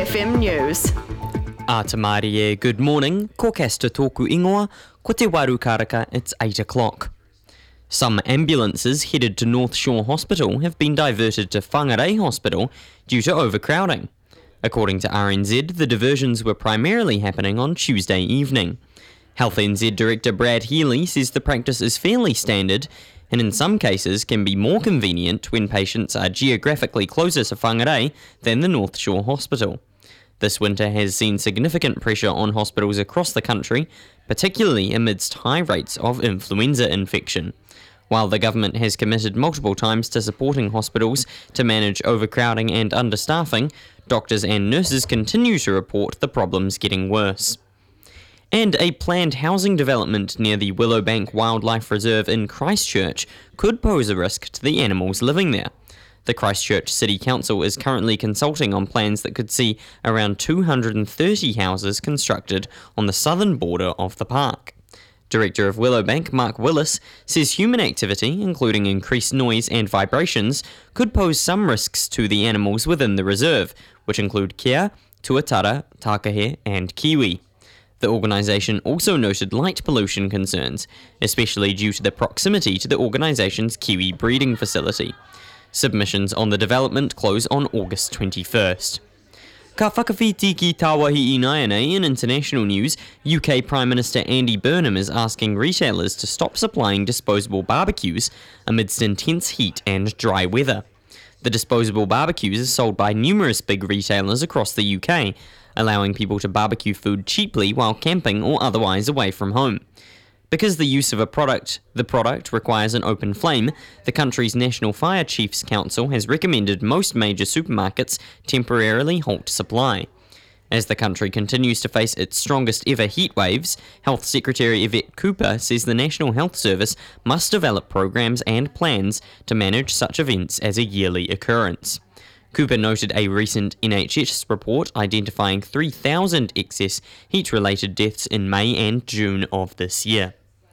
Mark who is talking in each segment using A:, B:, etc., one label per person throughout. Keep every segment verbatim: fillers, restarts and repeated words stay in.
A: F M News.
B: A te Māori e, good morning, ko kasta tōku ingoa, ko te waru karaka, it's eight o'clock. Some ambulances headed to North Shore Hospital have been diverted to Whangarei Hospital due to overcrowding. According to R N Z, the diversions were primarily happening on Tuesday evening. Health N Z Director Brad Healy says the practice is fairly standard and in some cases can be more convenient when patients are geographically closer to Whangarei than the North Shore Hospital. This winter has seen significant pressure on hospitals across the country, particularly amidst high rates of influenza infection. While the government has committed multiple times to supporting hospitals to manage overcrowding and understaffing, doctors and nurses continue to report the problems getting worse. And a planned housing development near the Willowbank Wildlife Reserve in Christchurch could pose a risk to the animals living there. The Christchurch City Council is currently consulting on plans that could see around two hundred thirty houses constructed on the southern border of the park. Director of Willowbank, Mark Willis, says human activity, including increased noise and vibrations, could pose some risks to the animals within the reserve, which include kea, tuatara, takahe and kiwi. The organisation also noted light pollution concerns, especially due to the proximity to the organisation's kiwi breeding facility. Submissions on the development close on August twenty-first. Ka whakawhiti ki tāwahi i Naianei in international news, U K Prime Minister Andy Burnham is asking retailers to stop supplying disposable barbecues amidst intense heat and dry weather. The disposable barbecues are sold by numerous big retailers across the U K, allowing people to barbecue food cheaply while camping or otherwise away from home. Because the use of a product, the product requires an open flame, the country's National Fire Chiefs Council has recommended most major supermarkets temporarily halt supply. As the country continues to face its strongest ever heat waves, Health Secretary Yvette Cooper says the National Health Service must develop programs and plans to manage such events as a yearly occurrence. Cooper noted a recent N H S report identifying three thousand excess heat-related deaths in May and June of this year.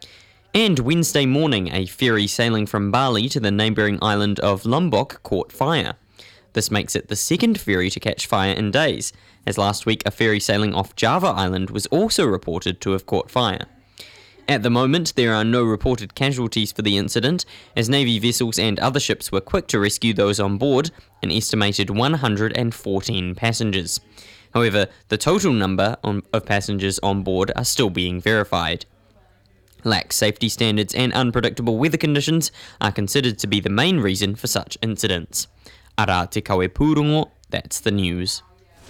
B: And Wednesday morning, a ferry sailing from Bali to the neighbouring island of Lombok caught fire. This makes it the second ferry to catch fire in days, as last week a ferry sailing off Java Island was also reported to have caught fire. At the moment, there are no reported casualties for the incident, as Navy vessels and other ships were quick to rescue those on board, an estimated one hundred fourteen passengers. However, the total number of passengers on board are still being verified. Lax safety standards and unpredictable weather conditions are considered to be the main reason for such incidents. Ara te kawe pūrongo, that's the news.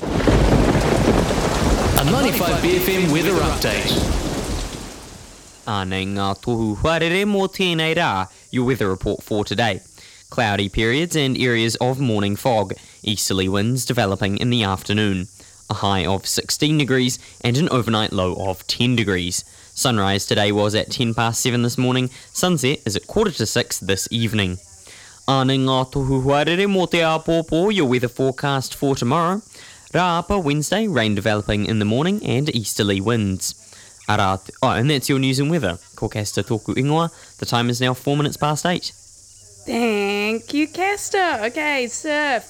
C: A ninety-five B F M weather update.
B: Ānei ngā tohu wharere mō tēnei rā, your weather report for today. Cloudy periods and areas of morning fog, easterly winds developing in the afternoon. A high of sixteen degrees and an overnight low of ten degrees. Sunrise today was at ten past seven this morning, sunset is at quarter to six this evening. Ānei ngā tohu wharere mō te āpōpō, your weather forecast for tomorrow. Rāpa Wednesday, rain developing in the morning and easterly winds. Ara, oh, and that's your news and weather. Ko kasta tōku ingoa. The time is now four minutes past eight.
D: Thank you, Kasta. Okay, surf.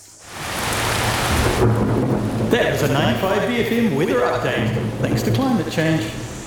C: That was a ninety-five B F M weather update. Thanks to climate change.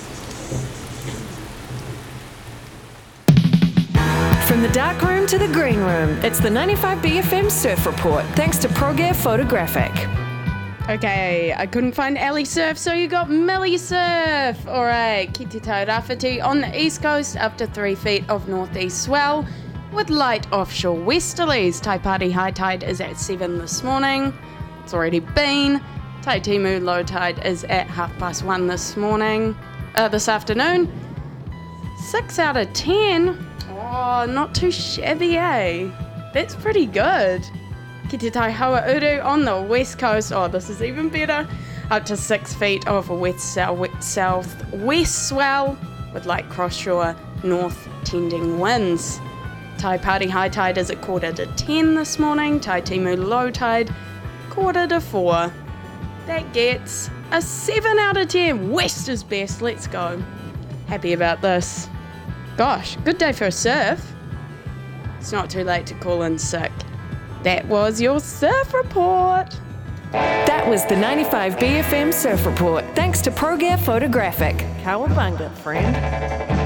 A: From the dark room to the green room, it's the ninety-five B F M Surf Report, thanks to ProGear Photographic.
D: Okay, I couldn't find Ellie Surf, so you got Millie Surf. All right, ki te taurawhiti on the east coast up to three feet of northeast swell with light offshore westerlies. Taipari high tide is at seven this morning. It's already been. Taitimu low tide is at half past one this morning, uh, this afternoon. Six out of ten. Oh, not too shabby, eh? That's pretty good. Ki te Taihawa Uru on the west coast, oh this is even better, up to six feet of west south, south west swell with light cross-shore north tending winds. Taipari high tide is at quarter to ten this morning, Taitimu low tide quarter to four. That gets a seven out of ten, west is best, let's go. Happy about this. Gosh, good day for a surf. It's not too late to call in sick. That was your surf report.
A: That That was the ninety-five B F M Surf Report, thanks to ProGear Photographic. Cowabunga, friend.